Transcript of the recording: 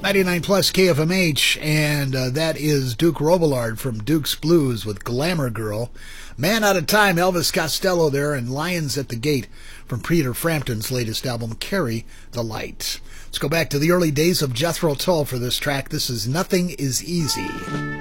99 plus KFMH, and that is Duke Robillard from Duke's Blues with Glamour Girl. Man Out of Time, Elvis Costello there, and Lions at the Gate from Peter Frampton's latest album, Carry the Light. Let's go back to the early days of Jethro Tull for this track. This is Nothing Is Easy.